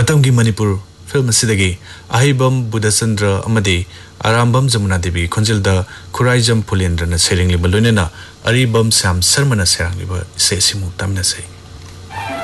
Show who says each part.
Speaker 1: Matangi Manipur film असिदगी अहिबम बुधचंद्र अमदी आरामबम Jamuna देवी खोंजिलदा खुराइजम फुलेंद्रना सेरिंगलिबा लोइनेना अरिबम श्याम शर्मना सेरांगलिबा इसे सिमु तमना से